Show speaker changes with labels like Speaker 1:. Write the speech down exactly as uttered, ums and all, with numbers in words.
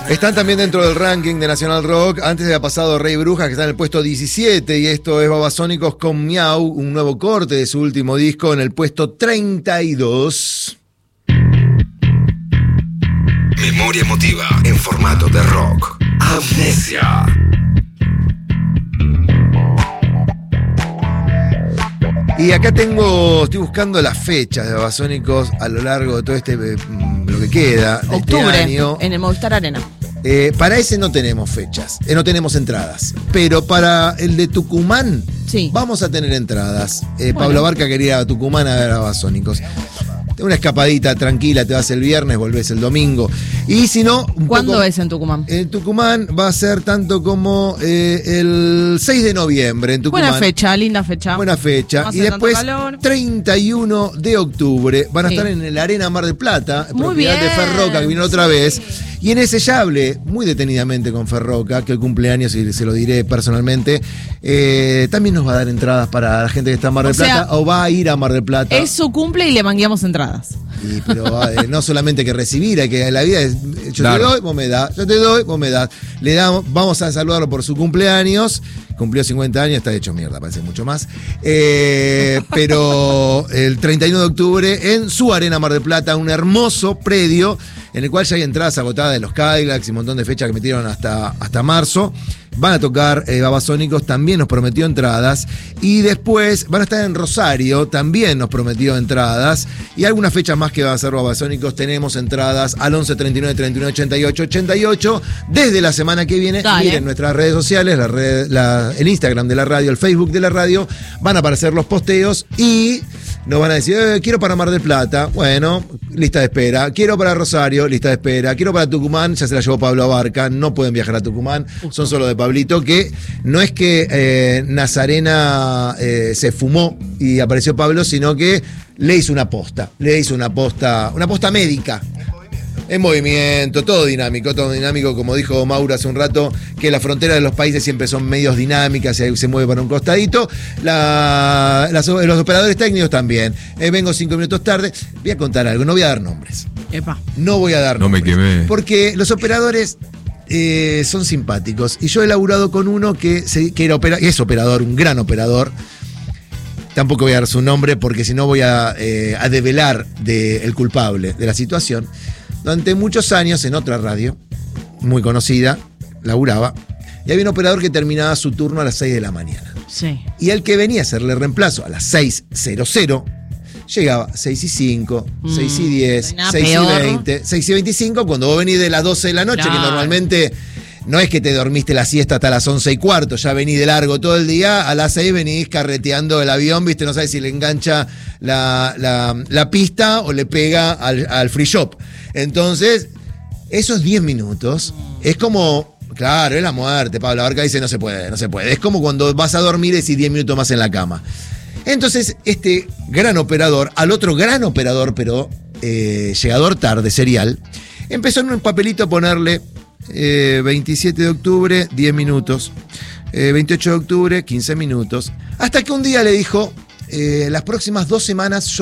Speaker 1: Están también dentro del ranking de Nacional Rock. Antes había pasado Rey Brujas, que está en el puesto diecisiete, y esto es Babasónicos con Miau, un nuevo corte de su último disco, en el puesto treinta y dos.
Speaker 2: Memoria emotiva en formato de rock. Amnesia.
Speaker 1: Y acá tengo, estoy buscando las fechas de Babasónicos a lo largo de todo este, lo que queda de
Speaker 3: Octubre,
Speaker 1: este año.
Speaker 3: En el Movistar Arena.
Speaker 1: Eh, para ese no tenemos fechas, eh, no tenemos entradas. Pero para el de Tucumán,
Speaker 3: sí, vamos
Speaker 1: a tener entradas. Eh,
Speaker 3: bueno.
Speaker 1: Pablo Barca quería ir a Tucumán a ver a Babasónicos. Una escapadita tranquila, te vas el viernes, volvés el domingo. Y si no...
Speaker 3: ¿Cuándo
Speaker 1: poco,
Speaker 3: es en Tucumán?
Speaker 1: En Tucumán va a ser tanto como eh, el seis de noviembre en Tucumán.
Speaker 3: Buena fecha, linda fecha.
Speaker 1: Buena fecha.
Speaker 3: No
Speaker 1: y después, treinta y uno de octubre, van a sí. estar en el Arena Mar del Plata,
Speaker 3: Muy
Speaker 1: propiedad
Speaker 3: bien.
Speaker 1: de Ferroca, que vino otra sí. vez. Y en ese ya hablé muy detenidamente con Ferroca, que el cumpleaños, y se lo diré personalmente, eh, también nos va a dar entradas para la gente que está en Mar del o Plata, sea, o va a ir a Mar del Plata.
Speaker 3: Es su cumple y le mangueamos entradas.
Speaker 1: Y, pero eh, no solamente que recibir, hay que la vida es, yo claro. te doy, vos me das, yo te doy, vos me das. Le damos, vamos a saludarlo por su cumpleaños. Cumplió cincuenta años, está hecho mierda, parece mucho más. Eh, pero el treinta y uno de octubre en su Arena Mar del Plata, un hermoso predio en el cual ya hay entradas agotadas de los Cadillacs y un montón de fechas que metieron hasta, hasta marzo. Van a tocar eh, Babasónicos, también nos prometió entradas. Y después van a estar en Rosario, también nos prometió entradas. Y algunas fechas más que van a ser Babasónicos, tenemos entradas al once treinta y nueve treinta y nueve ochenta y ocho ochenta y ocho. Desde la semana que viene,
Speaker 3: Dale.
Speaker 1: miren nuestras redes sociales, la red, la, el Instagram de la radio, el Facebook de la radio, van a aparecer los posteos y nos van a decir, eh, quiero para Mar del Plata, bueno, lista de espera. Quiero para Rosario, lista de espera. Quiero para Tucumán, ya se la llevó Pablo Abarca, no pueden viajar a Tucumán, son solo de Pablito, que no es que eh, Nazarena eh, se fumó y apareció Pablo, sino que le hizo una posta, le hizo una posta, una posta médica. En movimiento, todo dinámico, todo dinámico, como dijo Mauro hace un rato, que las fronteras de los países siempre son medios dinámicas y se mueve para un costadito. La, las, los operadores técnicos también. Eh, vengo cinco minutos tarde. Voy a contar algo, no voy a dar nombres.
Speaker 3: Epa.
Speaker 1: No voy a dar
Speaker 4: no
Speaker 1: nombres.
Speaker 4: Me quemé.
Speaker 1: Porque los operadores eh, son simpáticos. Y yo he laburado con uno que, se, que era opera, es operador, un gran operador. Tampoco voy a dar su nombre porque si no voy a, eh, a develar de, el culpable de la situación. Durante muchos años en otra radio, muy conocida, laburaba, y había un operador que terminaba su turno a las seis de la mañana.
Speaker 3: Sí.
Speaker 1: Y el que venía a hacerle reemplazo a las seis cero, llegaba a seis y cinco, mm, seis y diez, seis y veinte, seis y veinticinco, cuando vos venís de las doce de la noche, claro. que normalmente no es que te dormiste la siesta hasta las once y cuarto, ya venís de largo todo el día, a las seis venís carreteando el avión, viste, no sabes si le engancha la, la, la pista o le pega al, al free shop. Entonces, esos diez minutos es como, claro, es la muerte. Pablo Abarca dice, no se puede, no se puede. Es como cuando vas a dormir y decís diez minutos más en la cama. Entonces, este gran operador, al otro gran operador, pero eh, llegador tarde, serial, empezó en un papelito a ponerle eh, veintisiete de octubre, diez minutos. Eh, veintiocho de octubre, quince minutos. Hasta que un día le dijo, eh, las próximas dos semanas yo